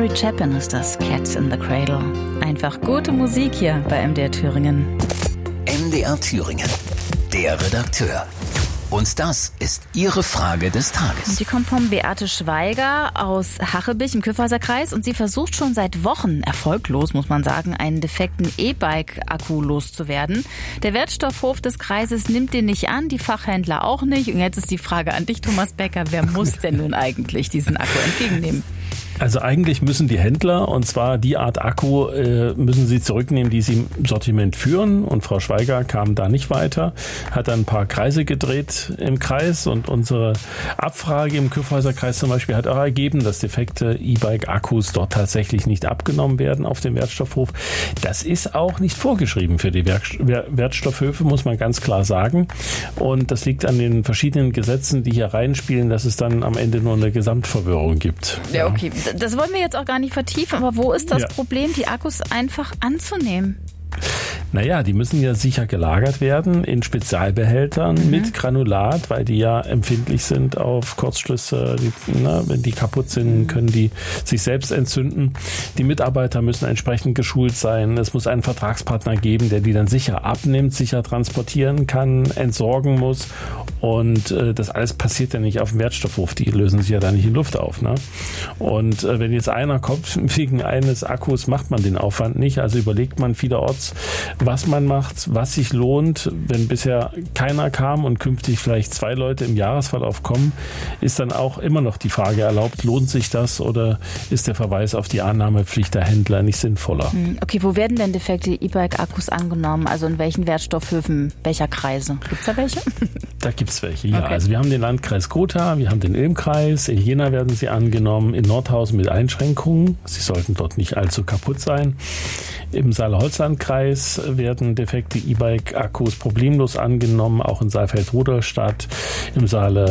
Mary Chapin ist das, Cats in the Cradle. Einfach gute Musik hier bei MDR Thüringen. MDR Thüringen, der Redakteur. Und das ist Ihre Frage des Tages. Die kommt von Beate Schweiger aus Hachebich im Kyffhäuser Kreis und sie versucht schon seit Wochen, erfolglos muss man sagen, einen defekten E-Bike-Akku loszuwerden. Der Wertstoffhof des Kreises nimmt den nicht an, die Fachhändler auch nicht. Und jetzt ist die Frage an dich, Thomas Becker, wer muss denn nun eigentlich diesen Akku entgegennehmen? Also eigentlich müssen die Händler, und zwar die Art Akku, müssen sie zurücknehmen, die sie im Sortiment führen. Und Frau Schweiger kam da nicht weiter, hat dann ein paar Kreise gedreht im Kreis. Und unsere Abfrage im Kyffhäuser Kreis zum Beispiel hat auch ergeben, dass defekte E-Bike-Akkus dort tatsächlich nicht abgenommen werden auf dem Wertstoffhof. Das ist auch nicht vorgeschrieben für die Wertstoffhöfe, muss man ganz klar sagen. Und das liegt an den verschiedenen Gesetzen, die hier reinspielen, dass es dann am Ende nur eine Gesamtverwirrung gibt. Ja, okay. Das wollen wir jetzt auch gar nicht vertiefen, aber wo ist das Problem, die Akkus einfach anzunehmen? Naja, die müssen ja sicher gelagert werden in Spezialbehältern mit Granulat, weil die ja empfindlich sind auf Kurzschlüsse. Wenn die kaputt sind, können die sich selbst entzünden. Die Mitarbeiter müssen entsprechend geschult sein. Es muss einen Vertragspartner geben, der die dann sicher abnimmt, sicher transportieren kann, entsorgen muss. Und das alles passiert ja nicht auf dem Wertstoffhof. Die lösen sich ja da nicht in Luft auf. Ne? Und wenn jetzt einer kommt, wegen eines Akkus macht man den Aufwand nicht. Also überlegt man vielerorts, was man macht, was sich lohnt. Wenn bisher keiner kam und künftig vielleicht 2 Leute im Jahresverlauf kommen, ist dann auch immer noch die Frage erlaubt, lohnt sich das oder ist der Verweis auf die Annahmepflicht der Händler nicht sinnvoller? Okay, wo werden denn defekte E-Bike-Akkus angenommen? Also in welchen Wertstoffhöfen, welcher Kreise? Gibt es da welche? Da gibt es welche, ja. Okay. Also wir haben den Landkreis Gotha, wir haben den Ilmkreis, in Jena werden sie angenommen, in Nordhausen mit Einschränkungen. Sie sollten dort nicht allzu kaputt sein. Im Saale-Holzland-Kreis werden defekte E-Bike-Akkus problemlos angenommen, auch in Saalfeld-Rudolstadt, im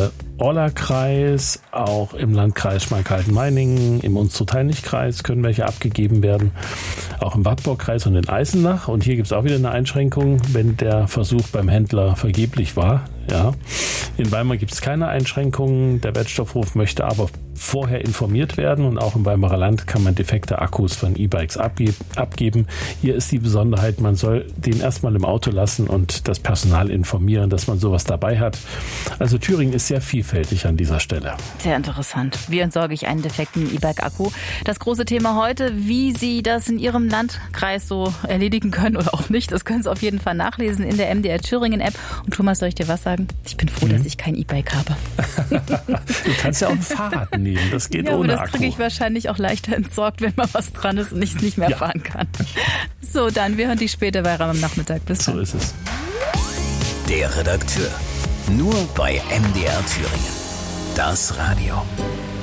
Saale-Orla-Kreis, auch im Landkreis Schmalkalden-Meiningen, im Unstrut-Heinrich-Kreis können welche abgegeben werden, auch im Wartburg-Kreis und in Eisenach. Und hier gibt es auch wieder eine Einschränkung, wenn der Versuch beim Händler vergeblich war. Ja. In Weimar gibt es keine Einschränkungen. Der Wertstoffhof möchte aber vorher informiert werden und auch im Weimarer Land kann man defekte Akkus von E-Bikes abgeben. Hier ist die Besonderheit, man soll den erstmal im Auto lassen und das Personal informieren, dass man sowas dabei hat. Also Thüringen ist sehr vielfältig an dieser Stelle. Sehr interessant. Wie entsorge ich einen defekten E-Bike-Akku? Das große Thema heute, wie Sie das in Ihrem Landkreis so erledigen können oder auch nicht, das können Sie auf jeden Fall nachlesen in der MDR Thüringen-App. Und Thomas, soll ich dir was sagen? Ich bin froh, dass ich kein E-Bike habe. Du kannst ja auch ein Fahrrad nehmen. Das geht ohne aber das kriege ich wahrscheinlich auch leichter entsorgt, wenn mal was dran ist und ich es nicht mehr fahren kann. So, dann, wir hören dich später bei Ram am Nachmittag. Bis dann. So ist es. Der Redakteur. Nur bei MDR Thüringen. Das Radio.